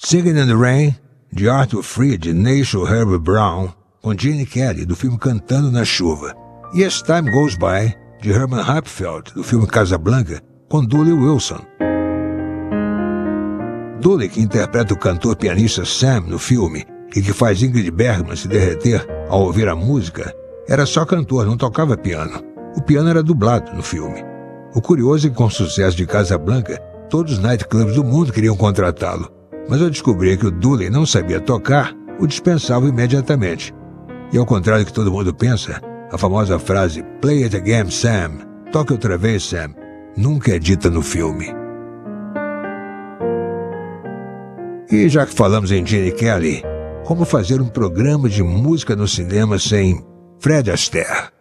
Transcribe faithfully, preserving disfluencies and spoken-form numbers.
Singing in the Rain, de Arthur Freed, National Herbert Brown, com Gene Kelly, do filme Cantando na Chuva. E As Time Goes By, de Herman Hapfeld, do filme Casablanca, com Dooley Wilson. Dooley, que interpreta o cantor-pianista Sam no filme e que faz Ingrid Bergman se derreter ao ouvir a música, era só cantor, não tocava piano. O piano era dublado no filme. O curioso é que, com o sucesso de Casablanca, todos os nightclubs do mundo queriam contratá-lo, mas ao descobrir que o Dooley não sabia tocar, o dispensavam imediatamente. E ao contrário do que todo mundo pensa, a famosa frase "Play it again, Sam", toque outra vez, Sam, nunca é dita no filme. E já que falamos em Gene Kelly, como fazer um programa de música no cinema sem Fred Astaire?